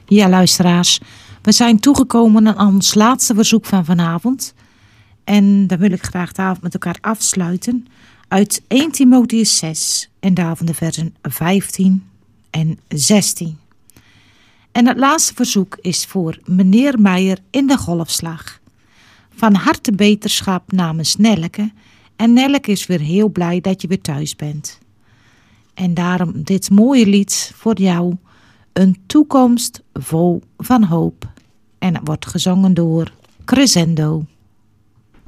Ja, luisteraars, we zijn toegekomen aan ons laatste verzoek van vanavond. En dan wil ik graag de avond met elkaar afsluiten uit 1 Timotheüs 6 en daarvan de versen 15 en 16. En het laatste verzoek is voor meneer Meijer in de Golfslag. Van harte beterschap namens Nelleke. En Nelleke is weer heel blij dat je weer thuis bent. En daarom dit mooie lied voor jou. Een toekomst vol van hoop. En het wordt gezongen door Crescendo.